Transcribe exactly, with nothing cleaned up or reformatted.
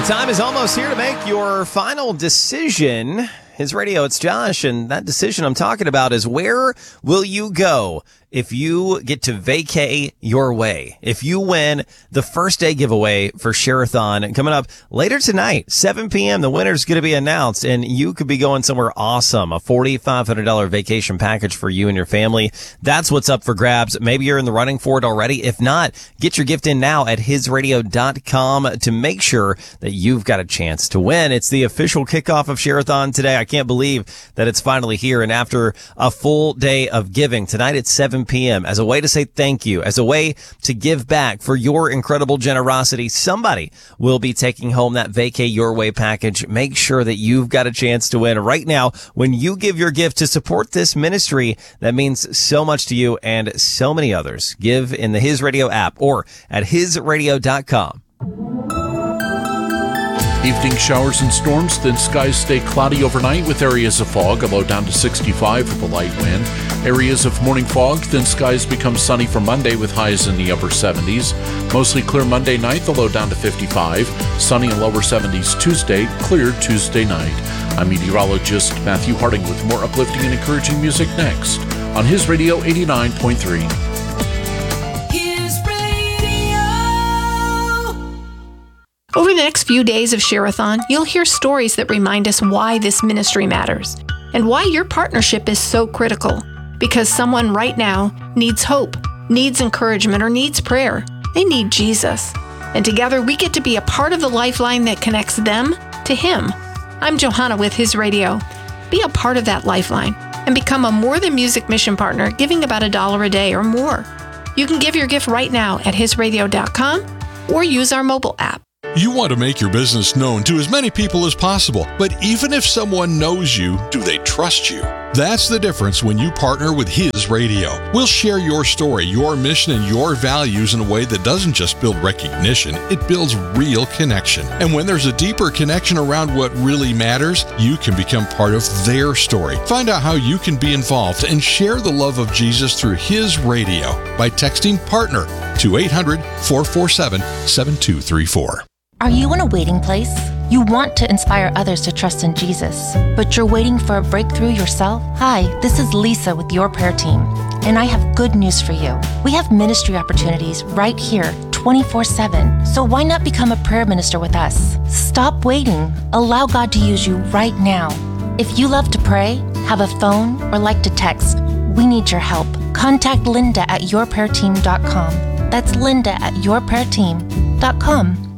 The time is almost here to make your final decision. His Radio, it's Josh, and that decision I'm talking about is where will you go if you get to vacay your way? If you win the first day giveaway for Share-a-thon coming up later tonight, seven p.m., the winner's going to be announced, and you could be going somewhere awesome, a four thousand five hundred dollars vacation package for you and your family. That's what's up for grabs. Maybe you're in the running for it already. If not, get your gift in now at his radio dot com to make sure that you've got a chance to win. It's the official kickoff of Share-a-thon today. I can't believe that it's finally here, and after a full day of giving, tonight at seven p.m., as a way to say thank you, as a way to give back for your incredible generosity, somebody will be taking home that Vacay Your Way package. Make sure that you've got a chance to win right now. When you give your gift to support this ministry, that means so much to you and so many others. Give in the His Radio app or at his radio dot com. Evening showers and storms, then skies stay cloudy overnight with areas of fog, a low down to sixty-five with a light wind. Areas of morning fog, then skies become sunny for Monday with highs in the upper seventies. Mostly clear Monday night, the low down to fifty-five. Sunny and lower seventies Tuesday, clear Tuesday night. I'm meteorologist Matthew Harding with more uplifting and encouraging music next on His Radio eighty-nine point three. Over the next few days of Share-a-thon, you'll hear stories that remind us why this ministry matters and why your partnership is so critical. Because someone right now needs hope, needs encouragement, or needs prayer. They need Jesus. And together we get to be a part of the lifeline that connects them to Him. I'm Johanna with His Radio. Be a part of that lifeline and become a More Than Music mission partner, giving about a dollar a day or more. You can give your gift right now at his radio dot com or use our mobile app. You want to make your business known to as many people as possible, but even if someone knows you, do they trust you? That's the difference when you partner with His Radio. We'll share your story, your mission, and your values in a way that doesn't just build recognition, it builds real connection. And when there's a deeper connection around what really matters, you can become part of their story. Find out how you can be involved and share the love of Jesus through His Radio by texting PARTNER to eight hundred, four four seven, seven two three four. Are you in a waiting place? You want to inspire others to trust in Jesus, but you're waiting for a breakthrough yourself? Hi, this is Lisa with Your Prayer Team, and I have good news for you. We have ministry opportunities right here, twenty-four seven, so why not become a prayer minister with us? Stop waiting. Allow God to use you right now. If you love to pray, have a phone, or like to text, we need your help. Contact Linda at your prayer team dot com. That's Linda at your prayer team dot com.